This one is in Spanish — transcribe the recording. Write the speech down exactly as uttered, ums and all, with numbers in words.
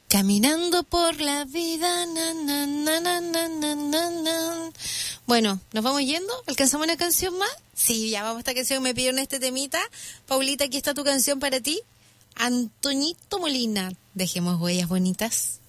Caminando por la vida. Na, na, na, na, na, na, na, na. Bueno, ¿nos vamos yendo? ¿Alcanzamos una canción más? Sí, ya vamos a esta canción. Me pidieron este temita. Paulita, aquí está tu canción para ti. Antoñito Molina. Dejemos huellas bonitas.